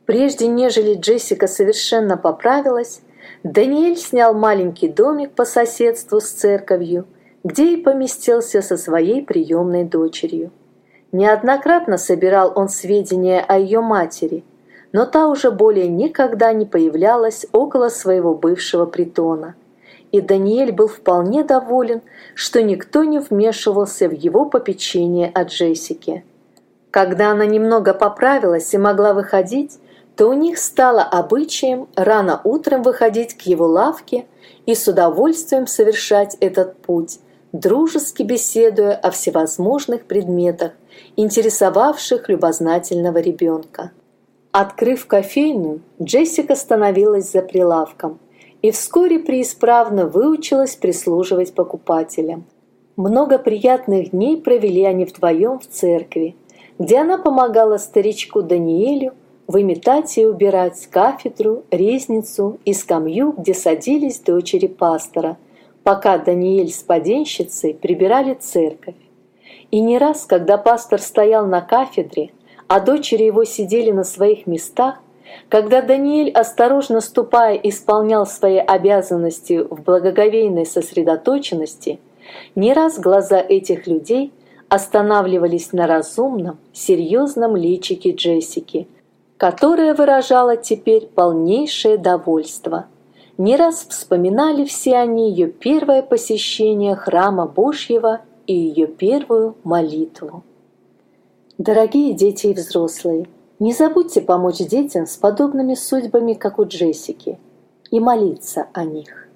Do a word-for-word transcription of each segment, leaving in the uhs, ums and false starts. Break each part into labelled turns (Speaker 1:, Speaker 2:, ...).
Speaker 1: Прежде нежели Джессика совершенно поправилась, Даниэль снял маленький домик по соседству с церковью, где и поместился со своей приемной дочерью. Неоднократно собирал он сведения о ее матери, но та уже более никогда не появлялась около своего бывшего притона. И Даниэль был вполне доволен, что никто не вмешивался в его попечение о Джессике. Когда она немного поправилась и могла выходить, то у них стало обычаем рано утром выходить к его лавке и с удовольствием совершать этот путь, дружески беседуя о всевозможных предметах, интересовавших любознательного ребенка. Открыв кофейную, Джессика становилась за прилавком и вскоре преисправно выучилась прислуживать покупателям. Много приятных дней провели они вдвоем в церкви, где она помогала старичку Даниэлю выметать и убирать кафедру, резницу и скамью, где садились дочери пастора, пока Даниэль с поденщицей прибирали церковь. И не раз, когда пастор стоял на кафедре, а дочери его сидели на своих местах, когда Даниэль, осторожно ступая, исполнял свои обязанности в благоговейной сосредоточенности, не раз глаза этих людей останавливались на разумном, серьезном личике Джессики, которое выражало теперь полнейшее довольство. Не раз вспоминали все они ее первое посещение храма Божьего и ее первую молитву. Дорогие дети и взрослые, не забудьте помочь детям с подобными судьбами, как у Джессики, и молиться о них.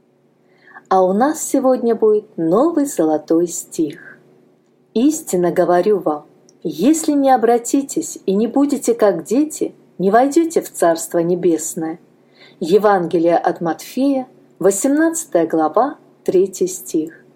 Speaker 1: А у нас сегодня будет новый золотой стих. «Истинно говорю вам, если не обратитесь и не будете как дети, не войдете в Царство Небесное». Евангелие от Матфея, восемнадцатая глава, третий стих.